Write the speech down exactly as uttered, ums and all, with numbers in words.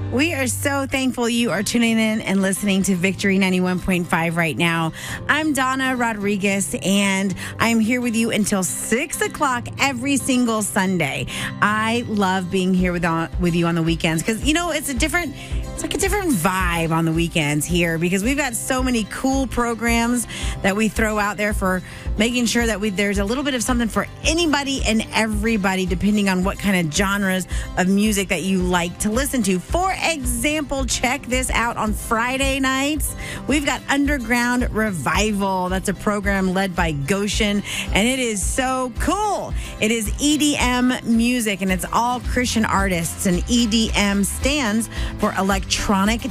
We are so thankful you are tuning in and listening to Victory ninety-one point five right now. I'm Donna Rodriguez, and I'm here with you until six o'clock every single Sunday. I love being here with, on, with you on the weekends because, you know, it's a different... It's like a different vibe on the weekends here because we've got so many cool programs that we throw out there for making sure that we there's a little bit of something for anybody and everybody, depending on what kind of genres of music that you like to listen to. For example, check this out on Friday nights. We've got Underground Revival. That's a program led by Goshen, and it is so cool. It is E D M music, and it's all Christian artists, and E D M stands for electronic